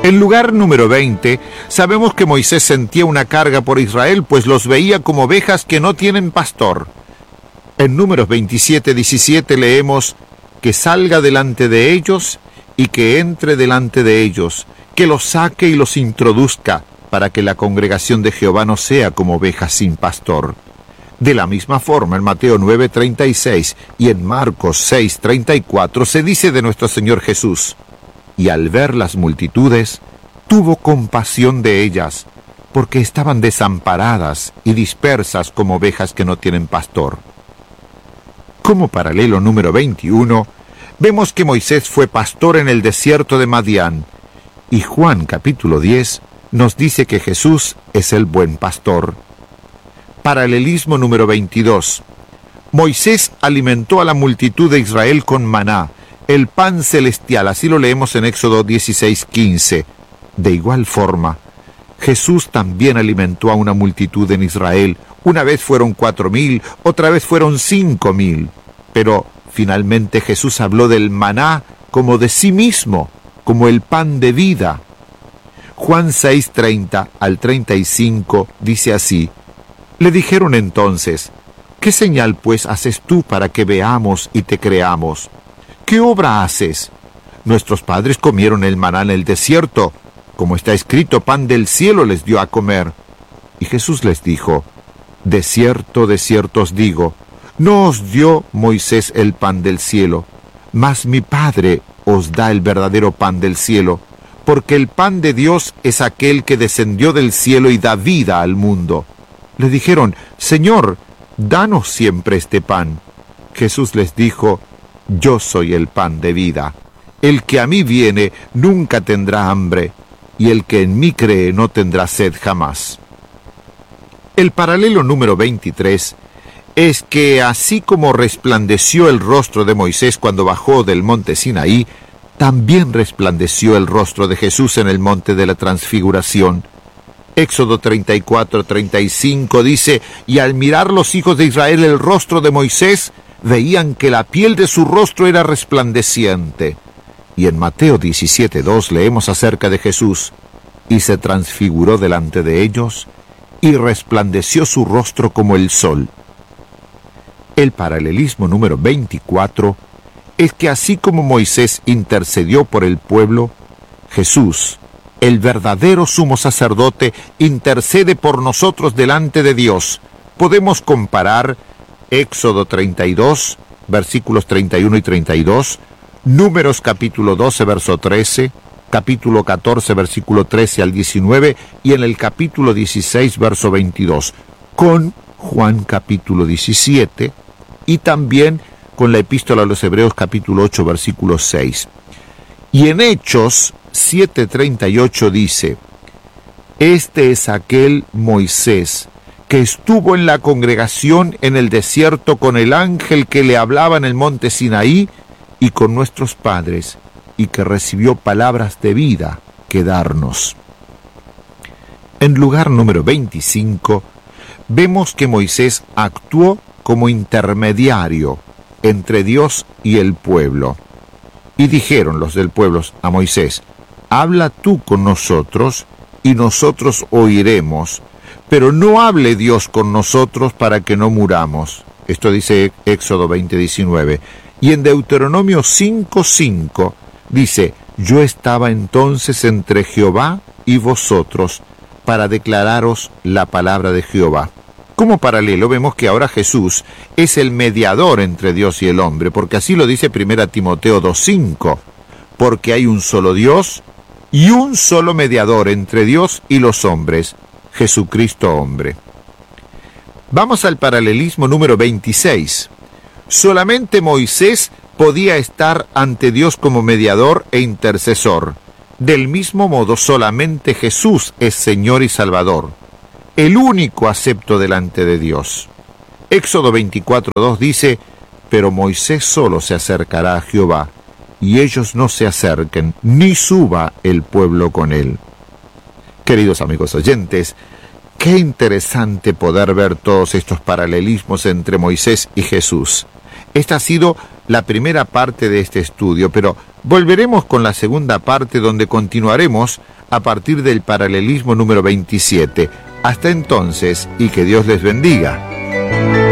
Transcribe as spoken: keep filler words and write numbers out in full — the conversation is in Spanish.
En lugar número veinte, sabemos que Moisés sentía una carga por Israel, pues los veía como ovejas que no tienen pastor. En Números veintisiete, diecisiete leemos que salga delante de ellos y que entre delante de ellos, que los saque y los introduzca, para que la congregación de Jehová no sea como ovejas sin pastor. De la misma forma, en Mateo nueve, treinta y seis y en Marcos seis, treinta y cuatro se dice de nuestro Señor Jesús: y al ver las multitudes, tuvo compasión de ellas, porque estaban desamparadas y dispersas como ovejas que no tienen pastor. Como paralelo número veintiuno, vemos que Moisés fue pastor en el desierto de Madián, y Juan capítulo diez nos dice que Jesús es el buen pastor. Paralelismo número veintidós. Moisés alimentó a la multitud de Israel con maná, el pan celestial, así lo leemos en Éxodo dieciséis, quince. De igual forma, Jesús también alimentó a una multitud en Israel. Una vez fueron cuatro mil, otra vez fueron cinco mil. Pero finalmente Jesús habló del maná como de sí mismo, como el pan de vida. Juan seis, treinta al treinta y cinco dice así: le dijeron entonces: ¿qué señal pues haces tú para que veamos y te creamos? ¿Qué obra haces? Nuestros padres comieron el maná en el desierto, como está escrito, pan del cielo les dio a comer. Y Jesús les dijo: de cierto, de cierto os digo, no os dio Moisés el pan del cielo, mas mi Padre os da el verdadero pan del cielo, porque el pan de Dios es aquel que descendió del cielo y da vida al mundo. Le dijeron: Señor, danos siempre este pan. Jesús les dijo: yo soy el pan de vida. El que a mí viene nunca tendrá hambre, y el que en mí cree no tendrá sed jamás. El paralelo número veintitrés es que así como resplandeció el rostro de Moisés cuando bajó del monte Sinaí, también resplandeció el rostro de Jesús en el monte de la Transfiguración. Éxodo treinta y cuatro, treinta y cinco dice: y al mirar los hijos de Israel el rostro de Moisés, veían que la piel de su rostro era resplandeciente. Y en Mateo diecisiete, dos leemos acerca de Jesús: y se transfiguró delante de ellos, y resplandeció su rostro como el sol. El paralelismo número veinticuatro es que así como Moisés intercedió por el pueblo, Jesús, el verdadero sumo sacerdote, intercede por nosotros delante de Dios. Podemos comparar Éxodo treinta y dos, versículos treinta y uno y treinta y dos, Números capítulo doce, verso trece, capítulo catorce, versículo trece al diecinueve, y en el capítulo dieciséis, verso veintidós, con Juan capítulo diecisiete, y también con la epístola a los Hebreos capítulo ocho, versículo seis. Y en Hechos siete, treinta y ocho dice: este es aquel Moisés que estuvo en la congregación en el desierto con el ángel que le hablaba en el monte Sinaí y con nuestros padres, y que recibió palabras de vida que darnos. En lugar número veinticinco, vemos que Moisés actuó como intermediario entre Dios y el pueblo. Y dijeron los del pueblo a Moisés: habla tú con nosotros, y nosotros oiremos, pero no hable Dios con nosotros para que no muramos. Esto dice Éxodo veinte, diecinueve. Y en Deuteronomio cinco, cinco dice: yo estaba entonces entre Jehová y vosotros para declararos la palabra de Jehová. Como paralelo vemos que ahora Jesús es el mediador entre Dios y el hombre, porque así lo dice primera Timoteo dos, cinco, porque hay un solo Dios y un solo mediador entre Dios y los hombres, Jesucristo hombre. Vamos al paralelismo número veintiséis. Solamente Moisés podía estar ante Dios como mediador e intercesor. Del mismo modo, solamente Jesús es Señor y Salvador, el único acepto delante de Dios. Éxodo veinticuatro, dos dice: pero Moisés solo se acercará a Jehová, y ellos no se acerquen, ni suba el pueblo con él. Queridos amigos oyentes, qué interesante poder ver todos estos paralelismos entre Moisés y Jesús. Esta ha sido la primera parte de este estudio, pero volveremos con la segunda parte donde continuaremos a partir del paralelismo número veintisiete. Hasta entonces, y que Dios les bendiga.